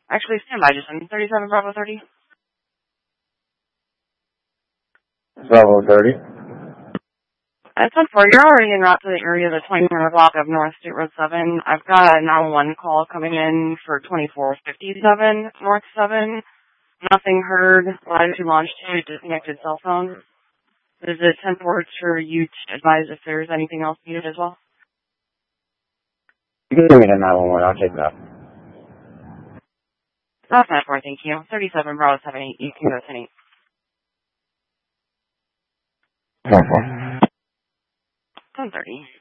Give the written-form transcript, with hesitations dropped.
Actually, stand by just a minute. 37 Bravo 30. Bravo 30. That's 1-4. You're already en route to the area of the 20 corner block of North State Road 7. I've got a 911 call coming in for 2457 North 7. Nothing heard. Latitude longitude disconnected cell phone. Is it 10 forward for you to advise if there's anything else needed as well? You can give me the 911. I'll take that. That's 9-4, thank you. 37 Bravo 78. You can go to 8. 10-4. 10:30.